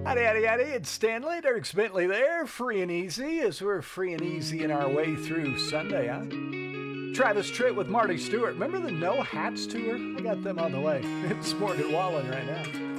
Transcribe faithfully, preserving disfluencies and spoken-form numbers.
Howdy, howdy, howdy, it's Stanley, Dirk Bentley there, free and easy, as we're free and easy in our way through Sunday, huh? Travis Tritt with Marty Stewart. Remember the No Hats Tour? I got them on the way. It's Morgan Wallen right now.